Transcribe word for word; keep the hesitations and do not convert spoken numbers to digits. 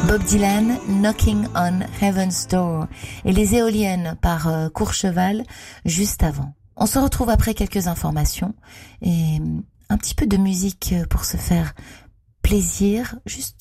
Bob Dylan, Knocking on Heaven's Door, et les éoliennes par euh, Courchevel juste avant. On se retrouve après quelques informations et un petit peu de musique pour se faire plaisir, juste